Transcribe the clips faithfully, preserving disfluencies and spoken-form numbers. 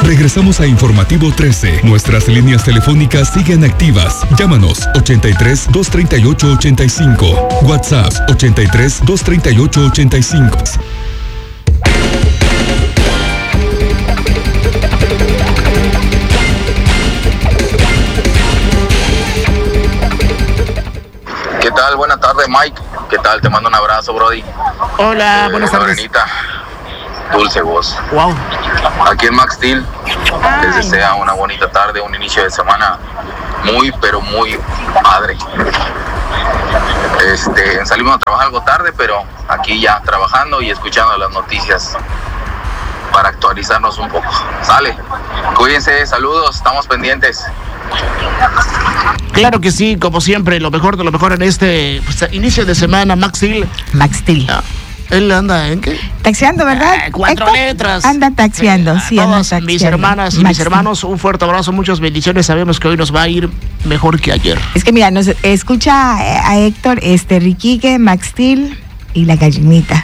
Regresamos a Informativo trece. Nuestras líneas telefónicas siguen activas. Llámanos ochenta y tres, doscientos treinta y ocho, ochenta y cinco. WhatsApp ochenta y tres, doscientos treinta y ocho, ochenta y cinco. ¿Qué tal? Buenas tardes, Mike. ¿Qué tal? Te mando un abrazo, Brody. Hola, eh, buenas tardes. Morenita, dulce voz. Wow. Aquí en Max Steel les desea una bonita tarde, un inicio de semana muy, pero muy padre. Este, salimos a trabajar algo tarde, pero aquí ya trabajando y escuchando las noticias para actualizarnos un poco. Sale. Cuídense, saludos, estamos pendientes. Claro que sí, como siempre, lo mejor de lo mejor en este pues, inicio de semana, Max Steel. Max Steel. Ah, él anda en qué? Taxiando, ¿verdad? Eh, cuatro Héctor? letras. Anda taxiando, Eh, sí, a anda todas taxiando. mis hermanas y Max mis Steel. hermanos, un fuerte abrazo, muchas bendiciones. Sabemos que hoy nos va a ir mejor que ayer. Es que mira, nos escucha a Héctor, este, Riquique, Max Steel y la gallinita.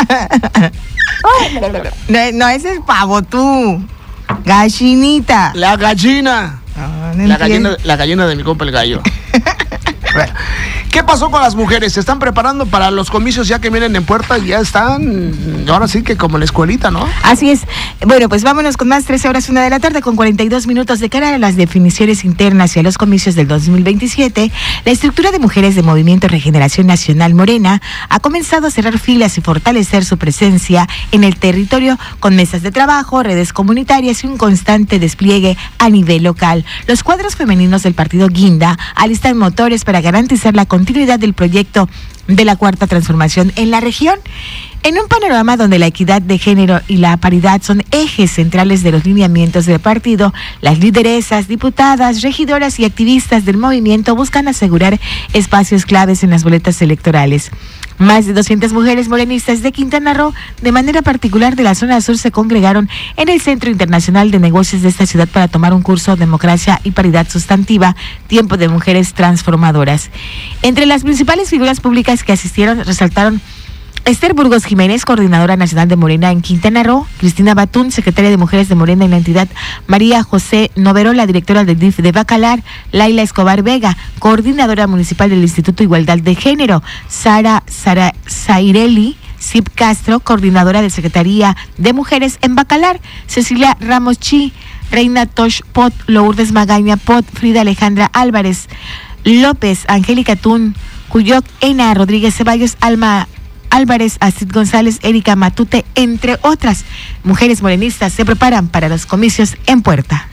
no, no, ese es pavo, tú. Gallinita. La gallina. No, no la, entiendo. gallina la gallina de mi compa el gallo. Bueno, ¿qué pasó con las mujeres? ¿Se están preparando para los comicios ya que vienen en puerta? Ya están, ahora sí que como en la escuelita, ¿no? Así es. Bueno, pues vámonos con más, trece horas, una de la tarde, con cuarenta y dos minutos de cara a las definiciones internas y a los comicios del dos mil veintisiete. La estructura de mujeres de Movimiento Regeneración Nacional Morena ha comenzado a cerrar filas y fortalecer su presencia en el territorio con mesas de trabajo, redes comunitarias y un constante despliegue a nivel local. Los cuadros femeninos del partido Guinda alistan motores para garantizar la continuidad del proyecto de la Cuarta Transformación en la región. En un panorama donde la equidad de género y la paridad son ejes centrales de los lineamientos del partido, las lideresas, diputadas, regidoras y activistas del movimiento buscan asegurar espacios claves en las boletas electorales. Más de doscientas mujeres morenistas de Quintana Roo, de manera particular de la zona sur, se congregaron en el Centro Internacional de Negocios de esta ciudad para tomar un curso Democracia y Paridad Sustantiva, Tiempo de Mujeres Transformadoras. Entre las principales figuras públicas que asistieron resaltaron Esther Burgos Jiménez, coordinadora nacional de Morena en Quintana Roo; Cristina Batún, secretaria de Mujeres de Morena en la entidad; María José Novero, la directora del D I F de Bacalar; Laila Escobar Vega, coordinadora municipal del Instituto Igualdad de Género; Sara Sara Zaireli Zip Castro, coordinadora de Secretaría de Mujeres en Bacalar; Cecilia Ramos Chi, Reina Tosh Pot, Lourdes Magaña Pot, Frida Alejandra Álvarez López, Angélica Tún, Cuyoc Ena, Rodríguez Ceballos, Alma Álvarez, Astrid González, Erika Matute, entre otras. Mujeres morenistas se preparan para los comicios en puerta.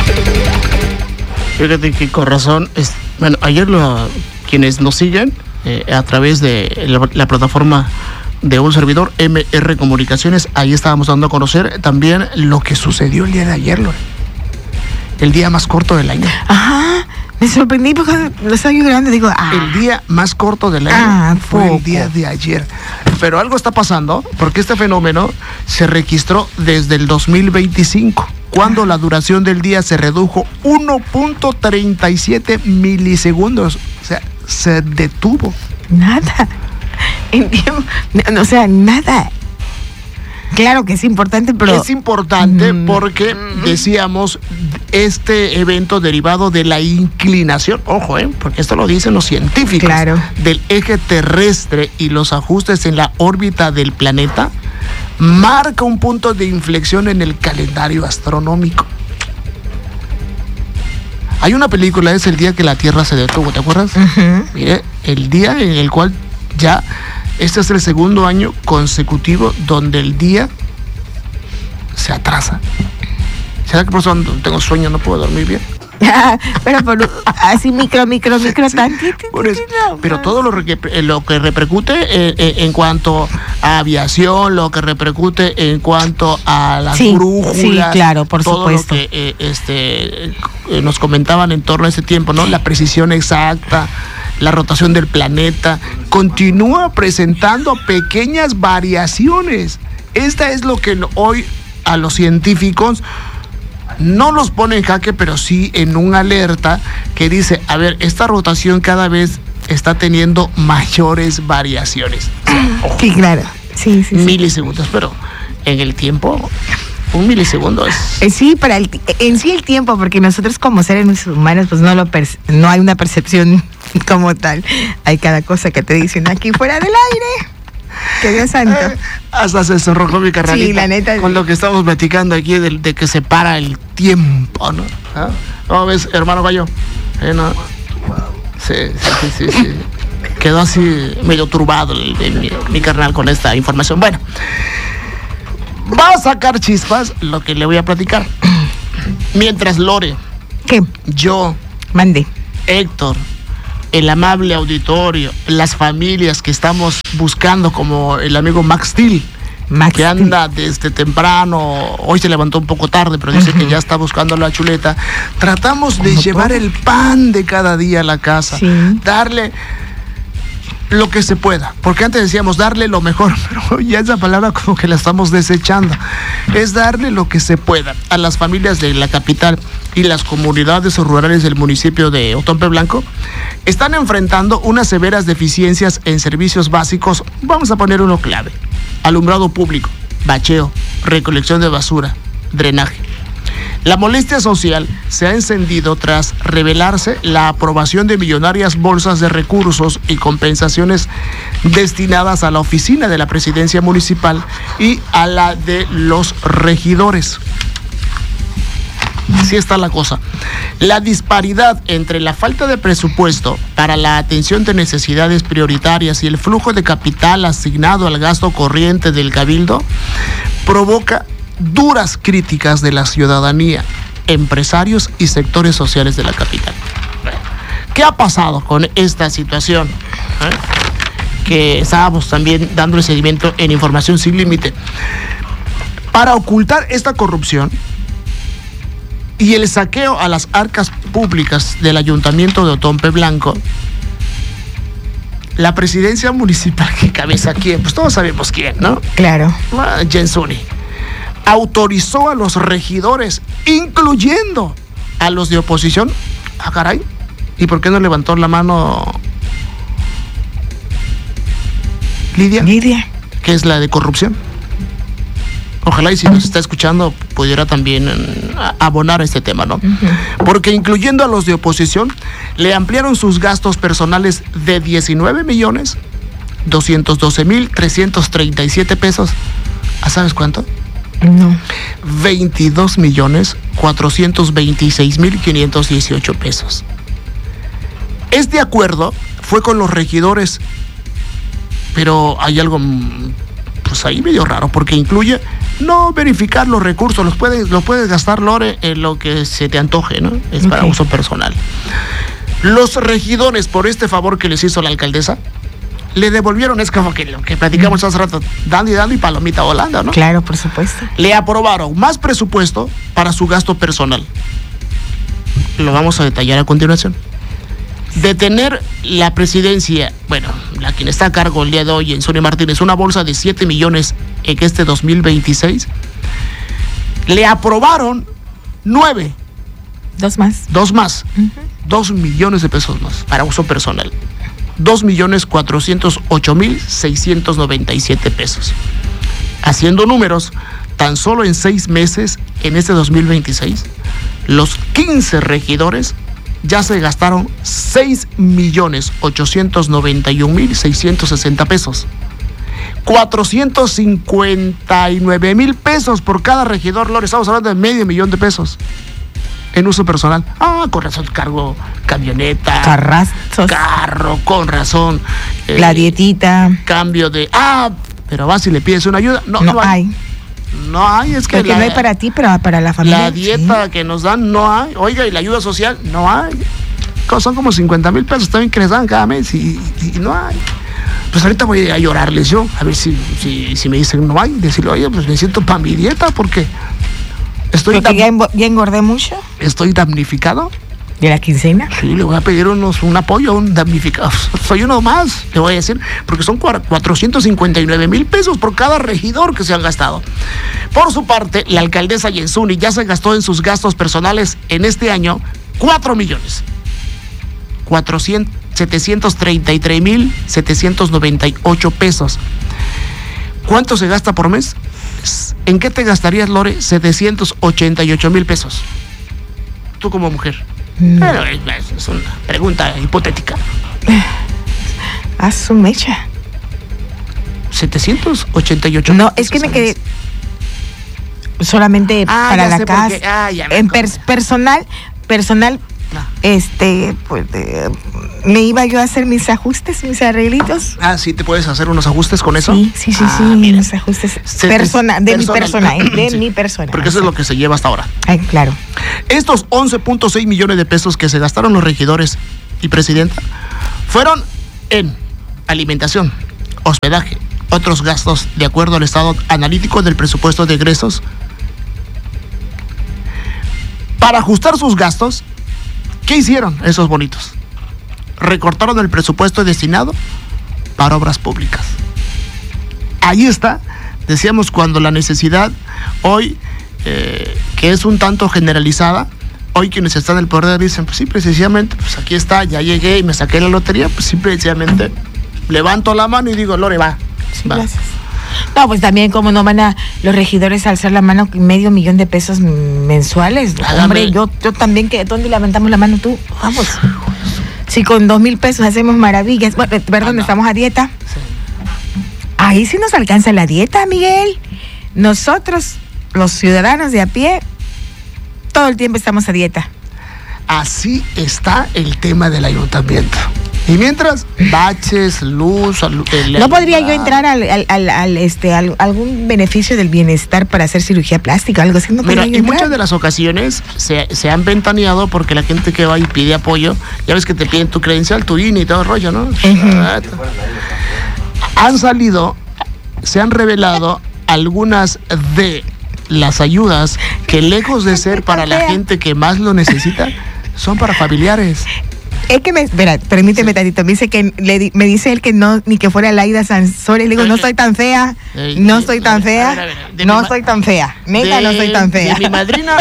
Fíjate que con razón, es, bueno, ayer lo, quienes nos siguen eh, a través de la, la plataforma de un servidor, M R Comunicaciones, ahí estábamos dando a conocer también lo que sucedió el día de ayer, Lore. El día más corto del año. Ajá. Me sorprendí porque lo estaba yo grabando y digo, ah. El día más corto del año ah, fue poco. el día de ayer. Pero algo está pasando, porque este fenómeno se registró desde el dos mil veinticinco, cuando la duración del día se redujo uno punto treinta y siete milisegundos. O sea, se detuvo. Nada. En tiempo, o sea, nada. Claro que es importante, pero... Es importante mm, porque mm, decíamos este evento derivado de la inclinación, ojo, eh, porque esto lo dicen los científicos, claro, del eje terrestre y los ajustes en la órbita del planeta, marca un punto de inflexión en el calendario astronómico. Hay una película, es El día que la Tierra se detuvo, ¿te acuerdas? Uh-huh. Mire, el día en el cual ya... Este es el segundo año consecutivo donde el día se atrasa. ¿Será que por eso tengo sueño, no puedo dormir bien? Pero por, así micro, micro, micro, sí, tantito. por eso. Pero todo lo, que, lo que repercute eh, eh, en cuanto a aviación, lo que repercute en cuanto a las sí, brújulas. Sí, claro, por todo supuesto. Lo que eh, este, eh, nos comentaban en torno a ese tiempo, ¿no? La precisión exacta, la rotación del planeta, continúa presentando pequeñas variaciones. Esta es lo que hoy a los científicos no los pone en jaque, pero sí en un alerta que dice, a ver, esta rotación cada vez está teniendo mayores variaciones. Sí, claro. Sí, sí, sí. Milisegundos, pero en el tiempo Un milisegundo es... Eh, sí, para el, en sí el tiempo, porque nosotros como seres humanos pues no lo perce- no hay una percepción como tal. Hay cada cosa que te dicen aquí fuera del aire. Que Dios santo. Eh, hasta se sonrojó mi carnalita. Sí, la neta. Con lo que estamos platicando aquí de, de que se para el tiempo, ¿no? ¿Ah? ¿Cómo ves, hermano Gallo? ¿Eh, no? Sí, sí, sí, sí, sí. Quedó así medio turbado el, el, mi, mi carnal con esta información. Bueno. Va a sacar chispas lo que le voy a platicar. Mientras Lore, ¿Qué? yo, Mande. Héctor, el amable auditorio, las familias que estamos buscando, como el amigo Max Steel, Max que anda desde temprano, hoy se levantó un poco tarde, pero dice uh-huh. que ya está buscando la chuleta. Tratamos de llevar todo? el pan de cada día a la casa, sí. darle lo que se pueda, porque antes decíamos darle lo mejor, pero ya esa palabra como que la estamos desechando. Es darle lo que se pueda a las familias de la capital y las comunidades rurales del municipio de Otompe Blanco. Están enfrentando unas severas deficiencias en servicios básicos. Vamos a poner uno clave: alumbrado público, bacheo, recolección de basura, drenaje. La molestia social se ha encendido tras revelarse la aprobación de millonarias bolsas de recursos y compensaciones destinadas a la oficina de la presidencia municipal y a la de los regidores. Así está la cosa. La disparidad entre la falta de presupuesto para la atención de necesidades prioritarias y el flujo de capital asignado al gasto corriente del cabildo provoca duras críticas de la ciudadanía, empresarios y sectores sociales de la capital. ¿Qué ha pasado con esta situación? ¿Eh? Que estábamos también dándole seguimiento en Información Sin Límite. Para ocultar esta corrupción y el saqueo a las arcas públicas del Ayuntamiento de Otompe Blanco, la presidencia municipal, que cabeza quién, pues todos sabemos quién, ¿no? Claro. Ah, Jensuni. Autorizó a los regidores, incluyendo a los de oposición. Ah, caray. ¿Y por qué no levantó la mano Lidia? Lidia. Que es la de corrupción. Ojalá y si nos está escuchando pudiera también abonar a este tema, ¿no? Uh-huh. Porque incluyendo a los de oposición, le ampliaron sus gastos personales de diecinueve millones doscientos doce mil trescientos treinta y siete pesos. ¿Ah, sabes cuánto? No. veintidós millones cuatrocientos veintiséis mil quinientos dieciocho pesos. Este acuerdo fue con los regidores, pero hay algo pues ahí medio raro, porque incluye no verificar los recursos, los puedes, los puedes gastar, Lore, en lo que se te antoje, ¿no? Es para okay. uso personal. Los regidores, por este favor que les hizo la alcaldesa, le devolvieron, es como que lo que platicamos hace rato, dando y dando y palomita volando, ¿no? Claro, por supuesto. Le aprobaron más presupuesto para su gasto personal. Lo vamos a detallar a continuación. Detener la presidencia, bueno, la quien está a cargo el día de hoy, en Sonia Martínez, una bolsa de siete millones en este dos mil veintiséis. Le aprobaron nueve. Dos más. Dos más. Uh-huh. Dos millones de pesos más para uso personal. Dos millones cuatrocientos ocho mil seiscientos noventa y siete pesos. Haciendo números, tan solo en seis meses, en este dos mil veintiséis, los quince regidores ya se gastaron seis millones ochocientos noventa y un mil seiscientos sesenta pesos. cuatrocientos cincuenta y nueve mil pesos por cada regidor, Lore. Estamos hablando de medio millón de pesos en uso personal. Ah, con razón, cargo, camioneta. Carrazos. Carro, con razón. La eh, dietita. Cambio de... Ah, pero vas y le pides una ayuda. No, no, no hay. hay. No hay, es que... Porque la, no hay para ti, pero para la familia. La dieta sí. que nos dan no hay. Oiga, y la ayuda social no hay. Son como cincuenta mil pesos también que les dan cada mes y, y, y no hay. Pues ahorita voy a llorarles yo, a ver si, si, si me dicen no hay, decirle, oye, pues necesito para mi dieta porque... Estoy Porque dam- ya engordé mucho. Estoy damnificado. ¿De la quincena? Sí, le voy a pedir unos, un apoyo a un damnificado. Soy uno más, le voy a decir, porque son cuatrocientos cincuenta y nueve mil pesos por cada regidor que se han gastado. Por su parte, la alcaldesa Jensuni ya se gastó en sus gastos personales en este año cuatro millones setecientos treinta y tres mil setecientos noventa y ocho pesos. ¿Cuánto se gasta por mes? mensuales. ¿En qué te gastarías, Lore, setecientos ochenta y ocho mil pesos? Tú como mujer. Mm. Bueno, es una pregunta hipotética. A su mecha. setecientos ochenta y ocho. No, es que me quedé solamente ah, para la casa. Ah, en per- personal, personal, no. este, pues, eh, me iba yo a hacer mis ajustes, mis arreglitos. Ah, sí, ¿te puedes hacer unos ajustes con eso? Sí, sí, sí, ah, sí, mira. Mis ajustes Se, persona, de personal. mi persona, eh, de sí, mi persona. Porque eso es lo que se lleva hasta ahora. Ay, claro. Estos once punto seis millones de pesos que se gastaron los regidores y presidenta fueron en alimentación, hospedaje, otros gastos de acuerdo al estado analítico del presupuesto de egresos. Para ajustar sus gastos, ¿qué hicieron esos bonitos? Recortaron el presupuesto destinado para obras públicas. Ahí está, decíamos, cuando la necesidad hoy, eh, que es un tanto generalizada, hoy quienes están en el poder dicen, pues sí, precisamente, pues aquí está, ya llegué y me saqué la lotería, pues sí, precisamente levanto la mano y digo, Lore, va. Sí, va. Gracias. No, pues también como no van a los regidores a alzar la mano medio millón de pesos mensuales. Hágame. Hombre, yo, yo también, que ¿dónde levantamos la mano tú? Vamos. Si con dos mil pesos hacemos maravillas. Bueno, perdón, no. Estamos a dieta. Sí. Ahí sí nos alcanza la dieta, Miguel. Nosotros, los ciudadanos de a pie, todo el tiempo estamos a dieta. Así está el tema del ayuntamiento. Y mientras, baches, luz... El, ¿No podría yo entrar al, al, al, al este al, algún beneficio del bienestar para hacer cirugía plástica o algo así? ¿No Mira, en muchas de las ocasiones se, se han ventaneado porque la gente que va y pide apoyo, ya ves que te piden tu credencial, tu I N E y todo el rollo, ¿no? Uh-huh. Han salido, se han revelado algunas de las ayudas que, lejos de ser para la gente que más lo necesita, son para familiares. Es que me, espera, permíteme tantito, me dice que le, me dice él que no, ni que fuera Laida Sansores, le digo, no soy tan fea, no soy tan fea, no soy tan fea, neta, no soy tan fea. De mi madrina.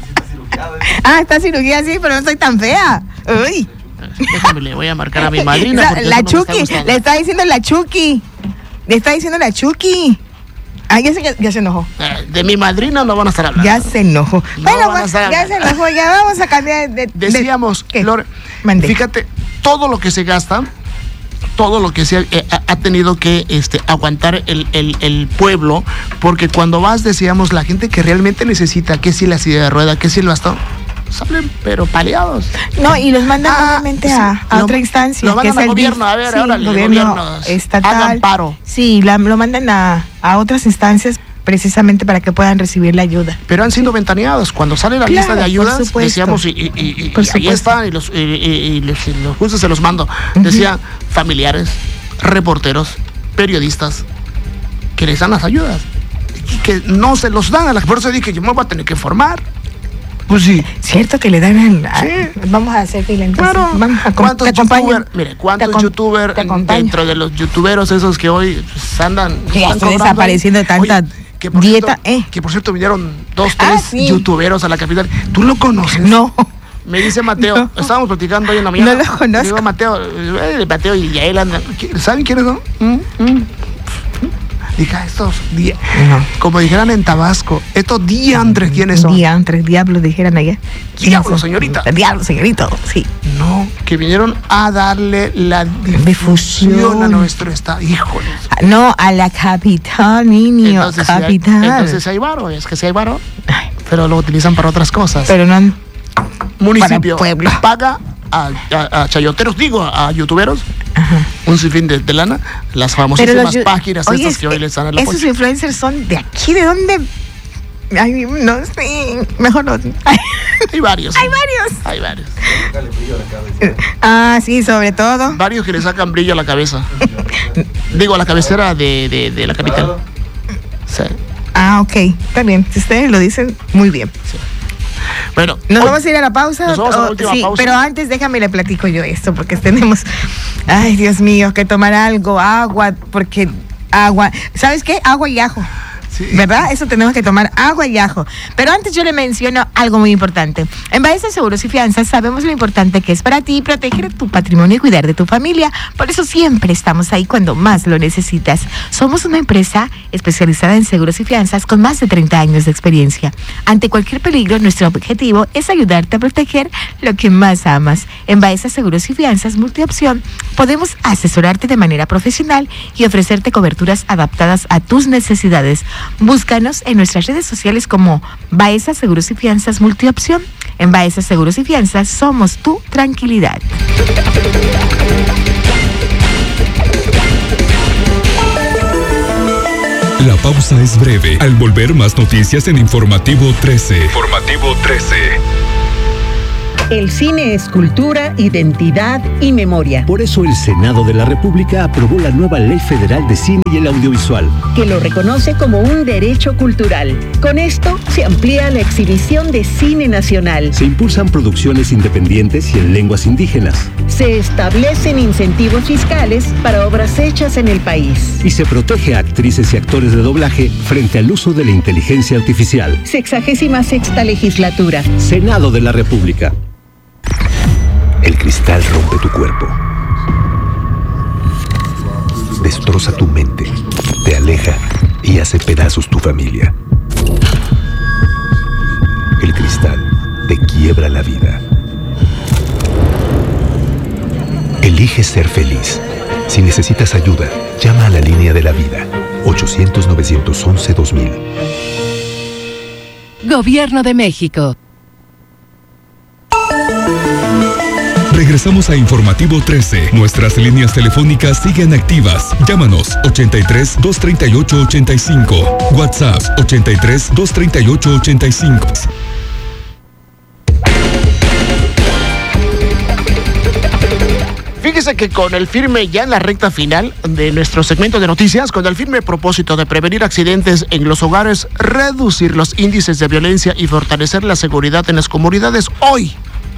Ah, está cirugía, sí, pero no soy tan fea. Uy. Déjame, le voy a marcar a mi madrina. La Chucky, no le está diciendo la Chucky, le está diciendo la Chucky. Ah, ya se, ya, ya se enojó. De mi madrina no van a estar hablando. Ya se enojó. No bueno, pues, ya se enojó, ya vamos a cambiar de... Decíamos, de, Lore, fíjate, todo lo que se gasta, todo lo que se ha, eh, ha tenido que este, aguantar el, el, el pueblo, porque cuando vas, decíamos, la gente que realmente necesita, que si la silla de rueda, que si el bastón, salen pero paleados. No, y los mandan ah, nuevamente sí, a, a lo, otra instancia. Lo mandan que es al gobierno, a ver, sí, ahora el gobierno, gobierno estatal. Hagan paro. Sí, la, lo mandan a, a otras instancias precisamente para que puedan recibir la ayuda. Pero han sido sí. ventaneados. Cuando sale la claro, lista de ayudas, decíamos, y, y, y, y ahí están, y los, y, y, y los, y los jueces se los mando. Uh-huh. Decía, familiares, reporteros, periodistas, que les dan las ayudas. Y que no se los dan a la... Por eso dije, yo me voy a tener que formar. Pues sí. Cierto que le dan el, a, sí. Vamos a hacer fila entonces. Claro. Vamos a, ¿Cuántos youtubers? Mire, ¿cuántos youtubers dentro de los youtuberos esos que hoy pues, andan? Ya estoy desapareciendo de tanta Oye, que por dieta. Cierto, eh. Que por cierto vinieron dos, tres ah, sí. youtuberos a la capital. ¿Tú lo conoces? No. Me dice Mateo, no. Estábamos platicando hoy en la mañana. No lo conozco. Digo, Mateo, eh, Mateo y él andan. ¿Saben quiénes son? ¿Mm? ¿Mm? Diga, estos días, no. Como dijeran en Tabasco, estos diantres, ¿quiénes son? Diantres, diablos, dijeran allá. Diablo, señorita. Diablo, señorito, sí. No, que vinieron a darle la difusión, difusión a nuestro estado. Híjole. No, a la capital, niño, entonces, capital. Si hay, entonces hay varo, es que si hay varo, pero lo utilizan para otras cosas. Pero no han... Municipio paga a, a, a chayoteros, digo, a youtuberos, ajá, un sinfín de, de lana, las famosísimas los, páginas oye, estas que hoy les dan el apoyo. Esos influencers son de aquí, ¿de dónde? Ay, no sé, mejor no. Hay varios. Hay varios. Hay varios. Ah, sí, sobre todo. Varios que le sacan brillo a la cabeza. Digo, a la cabecera de, de, de la capital. Sí. Ah, ok, está bien. Si ustedes lo dicen, muy bien. Sí. Bueno, nos hoy, vamos a ir a la pausa. Nos vamos a la última sí, pausa. Pero antes déjame le platico yo esto, porque tenemos, ay Dios mío, que tomar algo, agua, porque agua, ¿sabes qué? Agua y ajo. Sí. ¿Verdad? Eso tenemos que tomar agua y ajo. Pero antes yo le menciono algo muy importante. En Baeza Seguros y Fianzas sabemos lo importante que es para ti proteger tu patrimonio y cuidar de tu familia. Por eso siempre estamos ahí cuando más lo necesitas. Somos una empresa especializada en seguros y fianzas con más de treinta años de experiencia. Ante cualquier peligro, nuestro objetivo es ayudarte a proteger lo que más amas. En Baeza Seguros y Fianzas Multiopción podemos asesorarte de manera profesional y ofrecerte coberturas adaptadas a tus necesidades. Búscanos en nuestras redes sociales como Baeza Seguros y Fianzas Multiopción. En Baeza Seguros y Fianzas somos tu tranquilidad. La pausa es breve. Al volver, más noticias en Informativo trece. Informativo trece. El cine es cultura, identidad y memoria. Por eso el Senado de la República aprobó la nueva Ley Federal de Cine y el Audiovisual, que lo reconoce como un derecho cultural. Con esto se amplía la exhibición de cine nacional. Se impulsan producciones independientes y en lenguas indígenas. Se establecen incentivos fiscales para obras hechas en el país. Y se protege a actrices y actores de doblaje frente al uso de la inteligencia artificial. Sexagésima sexta legislatura. Senado de la República. El cristal rompe tu cuerpo, destroza tu mente, te aleja y hace pedazos tu familia. El cristal te quiebra la vida. Elige ser feliz. Si necesitas ayuda, llama a la línea de la vida, ochocientos, novecientos once, dos mil. Gobierno de México. Regresamos a Informativo trece. Nuestras líneas telefónicas siguen activas. Llámanos ochenta y tres, dos treinta y ocho, ochenta y cinco. WhatsApp ochenta y tres, dos treinta y ocho, ochenta y cinco. Fíjese que con el firme, ya en la recta final de nuestro segmento de noticias, con el firme propósito de prevenir accidentes en los hogares, reducir los índices de violencia y fortalecer la seguridad en las comunidades, hoy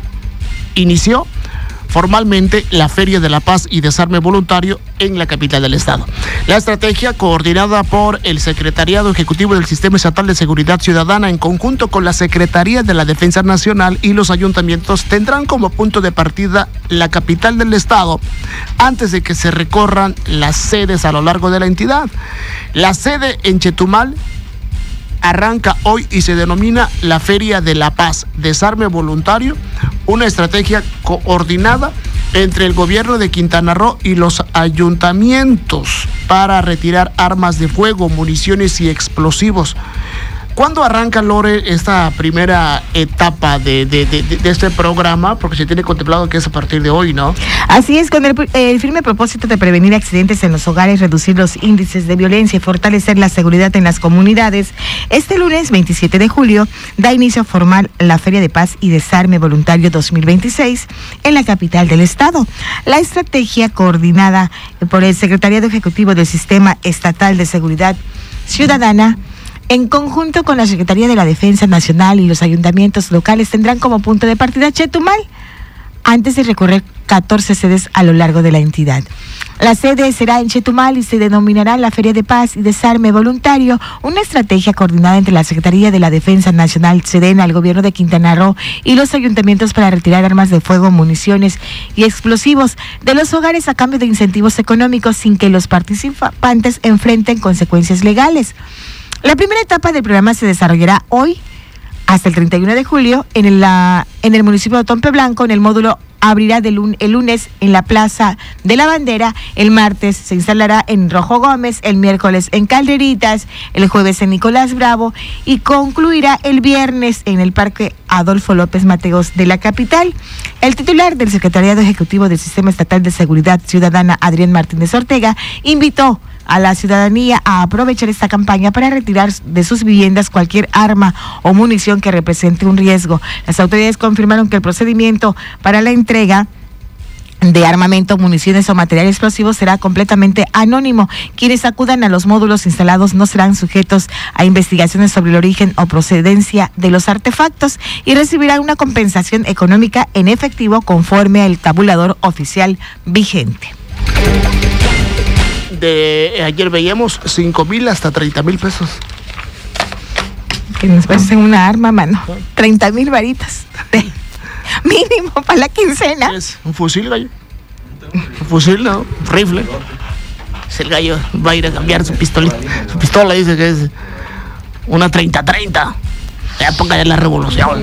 inició formalmente la Feria de la Paz y Desarme Voluntario en la capital del estado. La estrategia, coordinada por el Secretariado Ejecutivo del Sistema Estatal de Seguridad Ciudadana en conjunto con la Secretaría de la Defensa Nacional y los ayuntamientos, tendrán como punto de partida la capital del estado antes de que se recorran las sedes a lo largo de la entidad. La sede en Chetumal arranca hoy y se denomina la Feria de la Paz, Desarme Voluntario, una estrategia coordinada entre el gobierno de Quintana Roo y los ayuntamientos para retirar armas de fuego, municiones y explosivos. ¿Cuándo arranca, Lore, esta primera etapa de, de, de, de este programa? Porque se tiene contemplado que es a partir de hoy, ¿no? Así es, con el, el firme propósito de prevenir accidentes en los hogares, reducir los índices de violencia y fortalecer la seguridad en las comunidades. Este lunes veintisiete de julio da inicio formal la Feria de Paz y Desarme Voluntario dos mil veintiséis en la capital del estado. La estrategia, coordinada por el Secretariado Ejecutivo del Sistema Estatal de Seguridad Ciudadana, en conjunto con la Secretaría de la Defensa Nacional y los ayuntamientos locales, tendrán como punto de partida Chetumal, antes de recorrer catorce sedes a lo largo de la entidad. La sede será en Chetumal y se denominará la Feria de Paz y Desarme Voluntario, una estrategia coordinada entre la Secretaría de la Defensa Nacional, SEDENA, el Gobierno de Quintana Roo y los ayuntamientos para retirar armas de fuego, municiones y explosivos de los hogares a cambio de incentivos económicos sin que los participantes enfrenten consecuencias legales. La primera etapa del programa se desarrollará hoy hasta el treinta y uno de julio en el, la, en el municipio de Otompe Blanco. En el módulo abrirá de lun, el lunes en la Plaza de la Bandera, el martes se instalará en Rojo Gómez, el miércoles en Calderitas, el jueves en Nicolás Bravo y concluirá el viernes en el Parque Adolfo López Mateos de la capital. El titular del Secretariado Ejecutivo del Sistema Estatal de Seguridad Ciudadana, Adrián Martínez Ortega, invitó a la ciudadanía a aprovechar esta campaña para retirar de sus viviendas cualquier arma o munición que represente un riesgo. Las autoridades confirmaron que el procedimiento para la entrega de armamento, municiones o material explosivo será completamente anónimo. Quienes acudan a los módulos instalados no serán sujetos a investigaciones sobre el origen o procedencia de los artefactos y recibirán una compensación económica en efectivo conforme al tabulador oficial vigente. De ayer veíamos cinco mil hasta treinta mil pesos. Que nos pasen una arma, mano. treinta mil varitas. Mínimo para la quincena. Es un fusil, gallo. Un fusil, ¿no? Un rifle. Es el gallo, va a ir a cambiar su pistola. Su pistola dice que es una treinta treinta. La época de la revolución.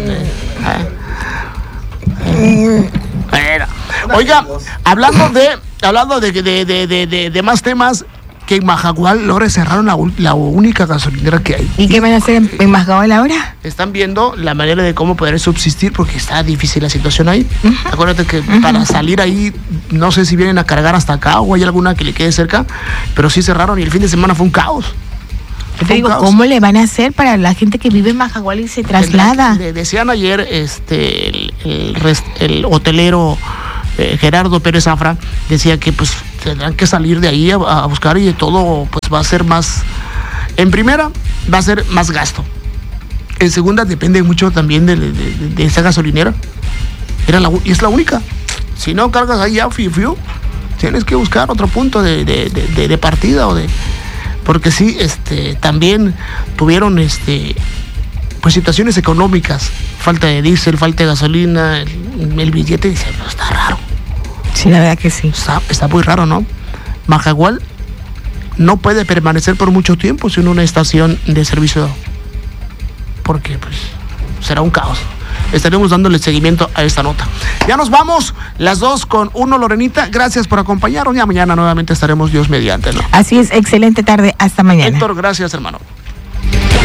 Eh. Bueno. Oiga, hablando de hablando de, de, de, de, de, de más temas, que en Majagual ahora cerraron la, la única gasolinera que hay. ¿Y qué van a hacer en, en Majagual ahora? Están viendo la manera de cómo poder subsistir porque está difícil la situación ahí. Uh-huh. Acuérdate que uh-huh. para salir ahí, no sé si vienen a cargar hasta acá o hay alguna que le quede cerca, pero sí cerraron y el fin de semana fue un caos. Yo te digo, ¿cómo le van a hacer para la gente que vive en Majagual y se traslada? Le decían ayer este el, el, rest, el hotelero eh, Gerardo Pérez Zafra, decía que pues tendrán que salir de ahí a, a buscar y de todo pues va a ser más, en primera va a ser más gasto, en segunda depende mucho también de, de, de, de esa gasolinera. Era la, y es la única. Si no cargas ahí ya fiu, fiu, tienes que buscar otro punto de, de, de, de, de partida o de... Porque sí, este, también tuvieron este, pues situaciones económicas, falta de diésel, falta de gasolina, el, el billete, dice, pero está raro. Sí, la verdad que sí. Está, está muy raro, ¿no? Majagual no puede permanecer por mucho tiempo sin una estación de servicio, porque pues será un caos. Estaremos dándole seguimiento a esta nota. Ya nos vamos, las dos con uno, Lorenita. Gracias por acompañarnos. Ya mañana nuevamente estaremos, Dios mediante, ¿no? Así es, excelente tarde. Hasta mañana. Héctor, gracias, hermano.